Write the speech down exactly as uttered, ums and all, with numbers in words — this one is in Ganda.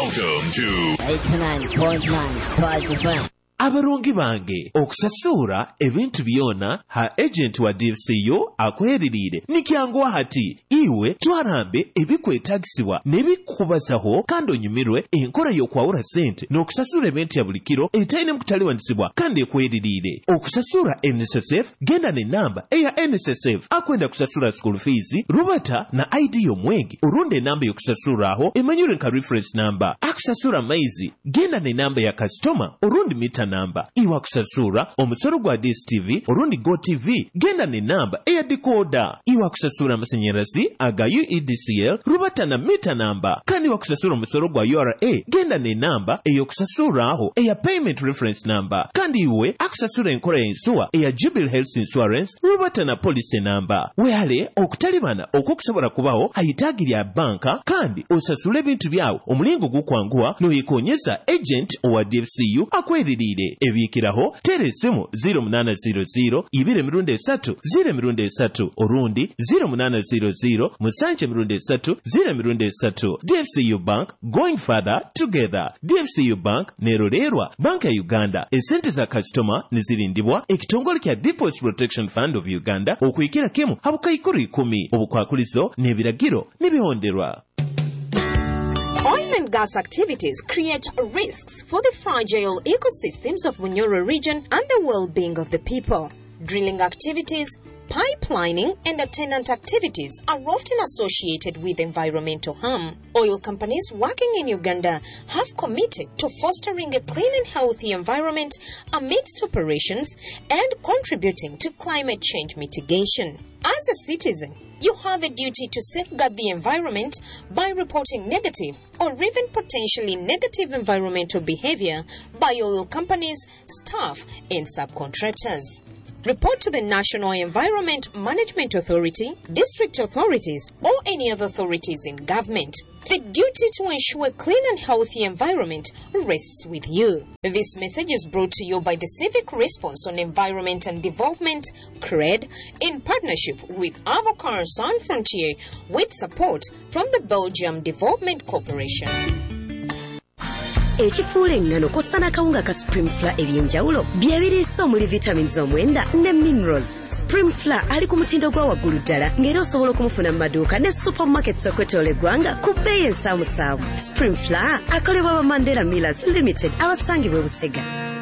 Welcome to eighty-nine point nine Spice F M. Abarungi bange okusasura ebintu byona ha agent wa D F C U akweririre nikyangwa hati iwe twarambe ebikwetagisibwa nebikubazaho kandi onyumirwe enkora y'okwawura sente n'okusasura ebintu ya buli kiro etayina mukutaliwanisibwa kandi ekweririre okusasura N S S F genda ne namba eya N S S F akwenda kusasura school fees rubata na I D y'omwegi orunde namba y'okusasura aho emanyure nka reference number akusasura maizi genda ne namba ya customer orundi mita namba iwa kusasura omusoro gwa D S T V orundi Go T V genda ne namba eya decoder iwa kusasura amashanyarazi aga U E D C L rubata na mita namba kandi wa kusasura omusoro gwa U R A genda ne namba eyo kusasura aho eya payment reference number kandi iwe akusasura enkora y'ensuwa eya Jubilee Health Insurance rubata na policy number wehale okutalibana okukusobola kubaho hayitagiri ya banka kandi osasule ebintu byawo omulingo gukwangua noyikonyeza agent owa D F C U akweririre ebikiraho teresimu zero munana zero zero ibire mirundi esatu zero mirundi esatu orundi zero munana zero zero musanje mirundi esatu zero mirundi esatu. D F C U Bank, going further together. D F C U Bank nerorerwa banka ya Uganda esente za customer nizirindibwa ekitongole kya Deposit Protection Fund of Uganda okwikira kemu habukayikuru ikumi obukwakulizo n'ebiragiro n'ebihonderwa. Oil and gas activities create risks for the fragile ecosystems of Bunyoro region and the well-being of the people. Drilling activities, pipelining, and attendant activities are often associated with environmental harm. Oil companies working in Uganda have committed to fostering a clean and healthy environment amidst operations and contributing to climate change mitigation. As a citizen, you have a duty to safeguard the environment by reporting negative or even potentially negative environmental behavior by oil companies, staff, and subcontractors. Report to the National Environment Management Authority, district authorities, or any other authorities in government. The duty to ensure a clean and healthy environment rests with you. This message is brought to you by the Civic Response on Environment and Development, C R E D, in partnership with Avocar Sans Frontier, with support from the Belgium Development Corporation. Ekifuula engano kosana kawunga ka Supreme Flour ebyenjawulo byebiriisa omuli vitamins omwenda ne minerals. Supreme Flour ali ku mutindo gwa waggulu ddala ng'era osobola okumufuna mu maduuka ne supermarkets okwetoola eggwanga ku bbeeyi ensaamusaamu. Supreme Flour akolebwa ba Mandela Millers Limited abasangibwa e Busega.